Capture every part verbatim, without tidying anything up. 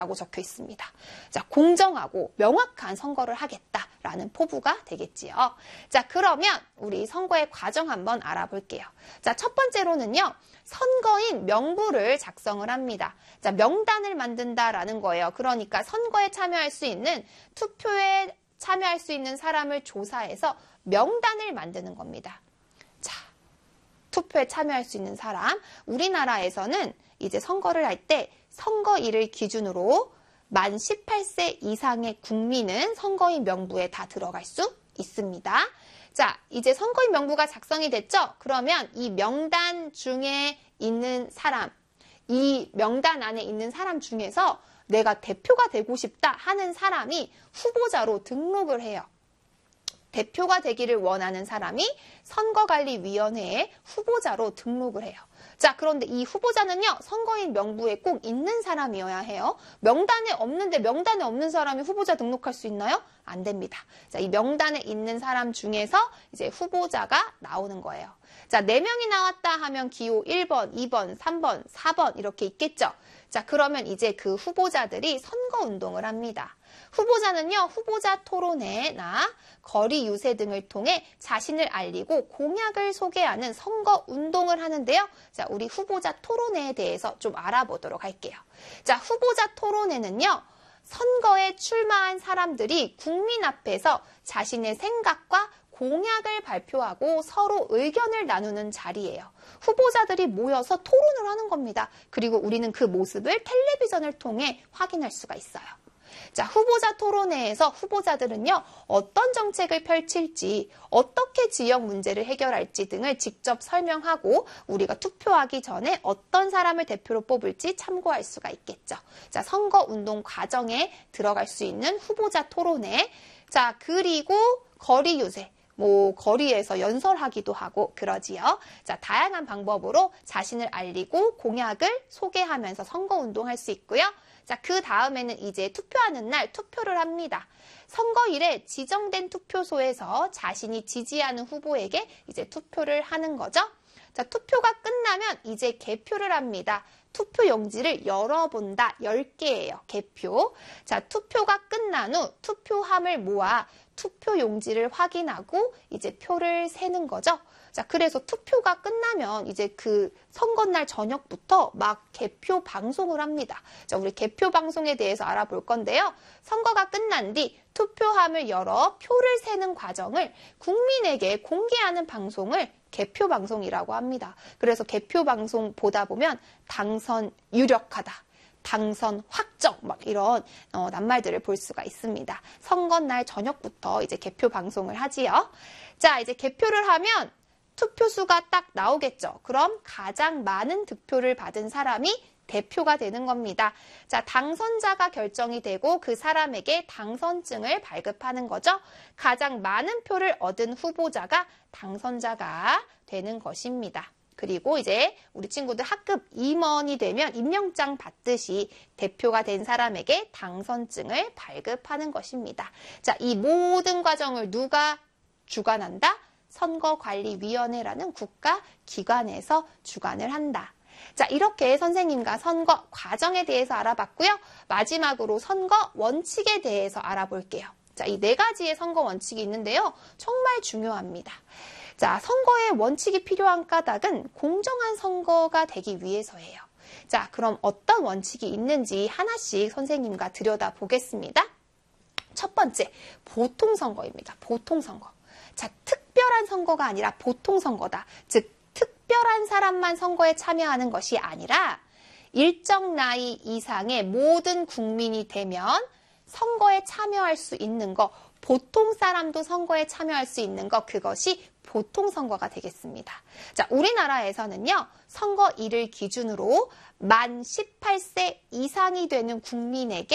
라고 적혀 있습니다. 자, 공정하고 명확한 선거를 하겠다라는 포부가 되겠지요. 자, 그러면 우리 선거의 과정 한번 알아볼게요. 자, 첫 번째로는요, 선거인 명부를 작성을 합니다. 자, 명단을 만든다라는 거예요. 그러니까 선거에 참여할 수 있는, 투표에 참여할 수 있는 사람을 조사해서 명단을 만드는 겁니다. 자, 투표에 참여할 수 있는 사람, 우리나라에서는 이제 선거를 할 때 선거일을 기준으로 만 십팔 세 이상의 국민은 선거인 명부에 다 들어갈 수 있습니다. 자, 이제 선거인 명부가 작성이 됐죠? 그러면 이 명단 중에 있는 사람, 이 명단 안에 있는 사람 중에서 내가 대표가 되고 싶다 하는 사람이 후보자로 등록을 해요. 대표가 되기를 원하는 사람이 선거관리위원회에 후보자로 등록을 해요. 자, 그런데 이 후보자는요, 선거인 명부에 꼭 있는 사람이어야 해요. 명단에 없는데 명단에 없는 사람이 후보자 등록할 수 있나요? 안 됩니다. 자, 이 명단에 있는 사람 중에서 이제 후보자가 나오는 거예요. 자, 네 명이 나왔다 하면 기호 일 번, 이 번, 삼 번, 사 번 이렇게 있겠죠. 자, 그러면 이제 그 후보자들이 선거운동을 합니다. 후보자는요, 후보자 토론회나 거리 유세 등을 통해 자신을 알리고 공약을 소개하는 선거운동을 하는데요. 자, 우리 후보자 토론회에 대해서 좀 알아보도록 할게요. 자, 후보자 토론회는요, 선거에 출마한 사람들이 국민 앞에서 자신의 생각과 공약을 발표하고 서로 의견을 나누는 자리예요. 후보자들이 모여서 토론을 하는 겁니다. 그리고 우리는 그 모습을 텔레비전을 통해 확인할 수가 있어요. 자, 후보자 토론회에서 후보자들은요, 어떤 정책을 펼칠지, 어떻게 지역 문제를 해결할지 등을 직접 설명하고 우리가 투표하기 전에 어떤 사람을 대표로 뽑을지 참고할 수가 있겠죠. 자, 선거운동 과정에 들어갈 수 있는 후보자 토론회. 자, 그리고 거리 유세. 뭐 거리에서 연설하기도 하고 그러지요. 자, 다양한 방법으로 자신을 알리고 공약을 소개하면서 선거운동할 수 있고요. 자, 그 다음에는 이제 투표하는 날 투표를 합니다. 선거일에 지정된 투표소에서 자신이 지지하는 후보에게 이제 투표를 하는 거죠. 자, 투표가 끝나면 이제 개표를 합니다. 투표 용지를 열어본다. 열 개예요. 개표. 자, 투표가 끝난 후 투표함을 모아 투표 용지를 확인하고 이제 표를 세는 거죠. 자, 그래서 투표가 끝나면 이제 그 선거날 저녁부터 막 개표 방송을 합니다. 자, 우리 개표 방송에 대해서 알아볼 건데요. 선거가 끝난 뒤 투표함을 열어 표를 세는 과정을 국민에게 공개하는 방송을 개표 방송이라고 합니다. 그래서 개표 방송 보다 보면 당선 유력하다, 당선 확정 막 이런 어, 낱말들을 볼 수가 있습니다. 선거날 저녁부터 이제 개표 방송을 하지요. 자, 이제 개표를 하면 투표수가 딱 나오겠죠. 그럼 가장 많은 득표를 받은 사람이 대표가 되는 겁니다. 자, 당선자가 결정이 되고 그 사람에게 당선증을 발급하는 거죠. 가장 많은 표를 얻은 후보자가 당선자가 되는 것입니다. 그리고 이제 우리 친구들 학급 임원이 되면 임명장 받듯이 대표가 된 사람에게 당선증을 발급하는 것입니다. 자, 이 모든 과정을 누가 주관한다? 선거관리위원회라는 국가기관에서 주관을 한다. 자, 이렇게 선생님과 선거 과정에 대해서 알아봤고요. 마지막으로 선거 원칙에 대해서 알아볼게요. 자, 이 네 가지의 선거 원칙이 있는데요. 정말 중요합니다. 자, 선거에 원칙이 필요한 까닭은 공정한 선거가 되기 위해서예요. 자, 그럼 어떤 원칙이 있는지 하나씩 선생님과 들여다보겠습니다. 첫 번째, 보통선거입니다. 보통선거. 자, 특별한 선거가 아니라 보통선거다. 즉, 특별한 사람만 선거에 참여하는 것이 아니라 일정 나이 이상의 모든 국민이 되면 선거에 참여할 수 있는 거, 보통 사람도 선거에 참여할 수 있는 거, 그것이 보통선거가 되겠습니다. 자, 우리나라에서는요, 선거일을 기준으로 만 십팔 세 이상이 되는 국민에게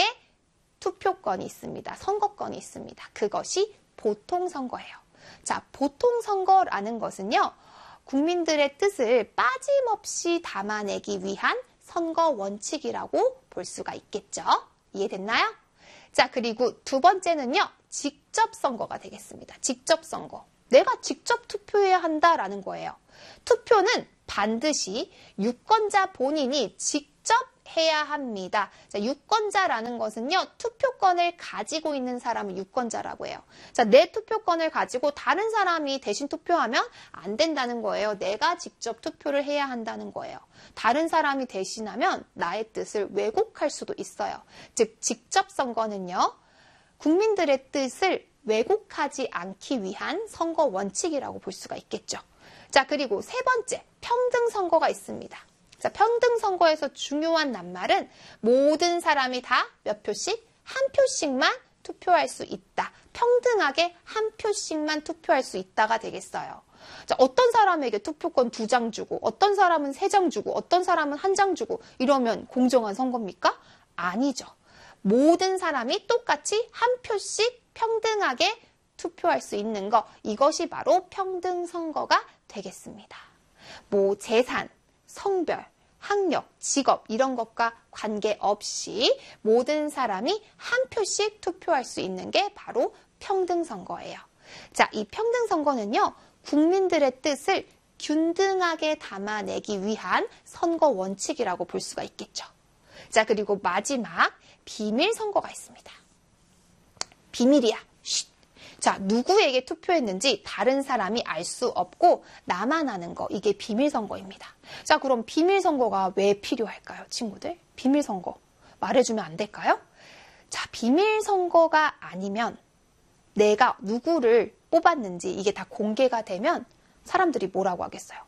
투표권이 있습니다. 선거권이 있습니다. 그것이 보통선거예요. 자, 보통선거라는 것은요, 국민들의 뜻을 빠짐없이 담아내기 위한 선거 원칙이라고 볼 수가 있겠죠. 이해됐나요? 자, 그리고 두 번째는요, 직접 선거가 되겠습니다. 직접 선거. 내가 직접 투표해야 한다라는 거예요. 투표는 반드시 유권자 본인이 직접 해야 합니다. 자, 유권자라는 것은요, 투표권을 가지고 있는 사람을 유권자라고 해요. 자, 내 투표권을 가지고 다른 사람이 대신 투표하면 안 된다는 거예요. 내가 직접 투표를 해야 한다는 거예요. 다른 사람이 대신하면 나의 뜻을 왜곡할 수도 있어요. 즉, 직접 선거는요, 국민들의 뜻을 왜곡하지 않기 위한 선거 원칙이라고 볼 수가 있겠죠. 자, 그리고 세 번째, 평등 선거가 있습니다. 자, 평등 선거에서 중요한 낱말은 모든 사람이 다 몇 표씩? 한 표씩만 투표할 수 있다. 평등하게 한 표씩만 투표할 수 있다가 되겠어요. 자, 어떤 사람에게 투표권 두 장 주고, 어떤 사람은 세 장 주고, 어떤 사람은 한 장 주고, 이러면 공정한 선거입니까? 아니죠. 모든 사람이 똑같이 한 표씩 평등하게 투표할 수 있는 것, 이것이 바로 평등 선거가 되겠습니다. 뭐 재산, 성별, 학력, 직업 이런 것과 관계없이 모든 사람이 한 표씩 투표할 수 있는 게 바로 평등 선거예요. 자, 이 평등 선거는요, 국민들의 뜻을 균등하게 담아내기 위한 선거 원칙이라고 볼 수가 있겠죠. 자, 그리고 마지막 비밀 선거가 있습니다. 비밀이야. 쉿. 자, 누구에게 투표했는지 다른 사람이 알 수 없고 나만 아는 거, 이게 비밀 선거입니다. 자, 그럼 비밀 선거가 왜 필요할까요, 친구들? 비밀 선거 말해주면 안 될까요? 자, 비밀 선거가 아니면 내가 누구를 뽑았는지 이게 다 공개가 되면 사람들이 뭐라고 하겠어요?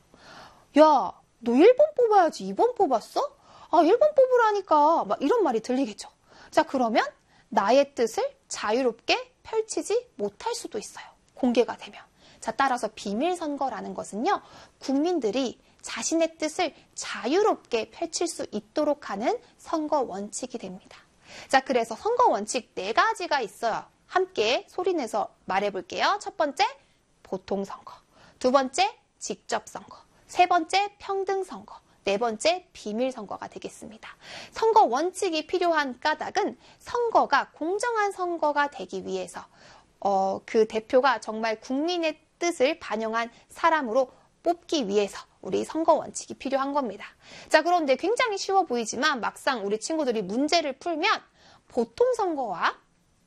야, 너 일 번 뽑아야지 이 번 뽑았어? 아, 일 번 뽑으라니까 막 이런 말이 들리겠죠. 자, 그러면 나의 뜻을 자유롭게 펼치지 못할 수도 있어요. 공개가 되면. 자, 따라서 비밀 선거라는 것은요, 국민들이 자신의 뜻을 자유롭게 펼칠 수 있도록 하는 선거 원칙이 됩니다. 자, 그래서 선거 원칙 네 가지가 있어요. 함께 소리내서 말해볼게요. 첫 번째, 보통 선거. 두 번째, 직접 선거. 세 번째, 평등 선거. 네 번째, 비밀 선거가 되겠습니다. 선거 원칙이 필요한 까닭은 선거가 공정한 선거가 되기 위해서 어, 그 대표가 정말 국민의 뜻을 반영한 사람으로 뽑기 위해서 우리 선거 원칙이 필요한 겁니다. 자, 그런데 굉장히 쉬워 보이지만 막상 우리 친구들이 문제를 풀면 보통 선거와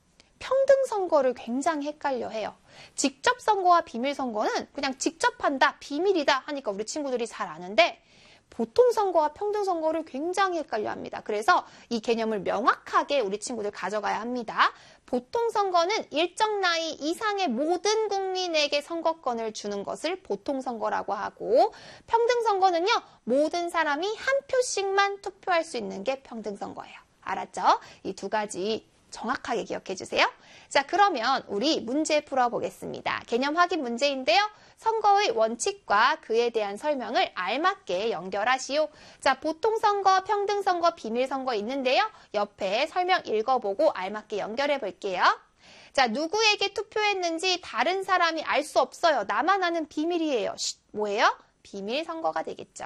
평등 선거를 굉장히 헷갈려 해요. 직접 선거와 비밀 선거는 그냥 직접 한다, 비밀이다 하니까 우리 친구들이 잘 아는데 보통 선거와 평등 선거를 굉장히 헷갈려 합니다. 그래서 이 개념을 명확하게 우리 친구들 가져가야 합니다. 보통 선거는 일정 나이 이상의 모든 국민에게 선거권을 주는 것을 보통 선거라고 하고, 평등 선거는요, 모든 사람이 한 표씩만 투표할 수 있는 게 평등 선거예요. 알았죠? 이 두 가지 정확하게 기억해 주세요. 자, 그러면 우리 문제 풀어보겠습니다. 개념 확인 문제인데요. 선거의 원칙과 그에 대한 설명을 알맞게 연결하시오. 자, 보통 선거, 평등 선거, 비밀 선거 있는데요. 옆에 설명 읽어보고 알맞게 연결해 볼게요. 자, 누구에게 투표했는지 다른 사람이 알 수 없어요. 나만 아는 비밀이에요. 쉿, 뭐예요? 비밀 선거가 되겠죠.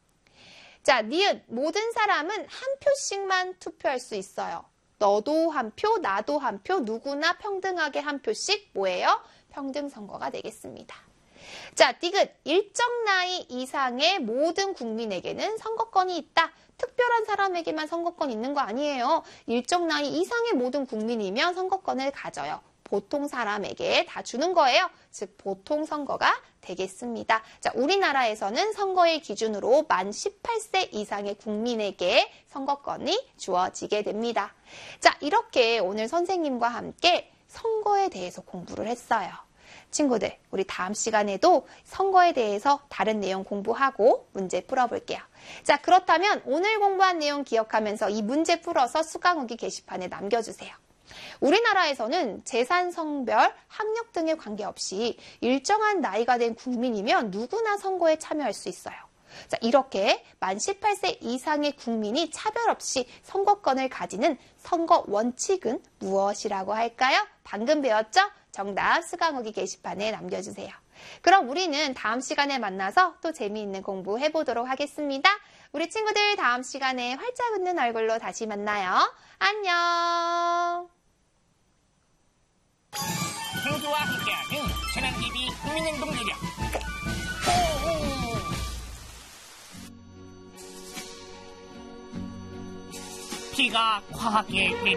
자, 니은, 모든 사람은 한 표씩만 투표할 수 있어요. 너도 한 표, 나도 한 표, 누구나 평등하게 한 표씩 뭐예요? 평등 선거가 되겠습니다. 자, 디귿, 일정 나이 이상의 모든 국민에게는 선거권이 있다. 특별한 사람에게만 선거권 있는 거 아니에요. 일정 나이 이상의 모든 국민이면 선거권을 가져요. 보통 사람에게 다 주는 거예요. 즉, 보통 선거가 되겠습니다. 자, 우리나라에서는 선거의 기준으로 만 십팔 세 이상의 국민에게 선거권이 주어지게 됩니다. 자, 이렇게 오늘 선생님과 함께 선거에 대해서 공부를 했어요. 친구들, 우리 다음 시간에도 선거에 대해서 다른 내용 공부하고 문제 풀어볼게요. 자, 그렇다면 오늘 공부한 내용 기억하면서 이 문제 풀어서 수강후기 게시판에 남겨주세요. 우리나라에서는 재산, 성별, 학력 등에 관계없이 일정한 나이가 된 국민이면 누구나 선거에 참여할 수 있어요. 자, 이렇게 만 십팔 세 이상의 국민이 차별 없이 선거권을 가지는 선거 원칙은 무엇이라고 할까요? 방금 배웠죠? 정답 수강후기 게시판에 남겨주세요. 그럼 우리는 다음 시간에 만나서 또 재미있는 공부 해보도록 하겠습니다. 우리 친구들 다음 시간에 활짝 웃는 얼굴로 다시 만나요. 안녕! 모두와 함께하는 재난티비 국민행동 대령. 우리가 과학계의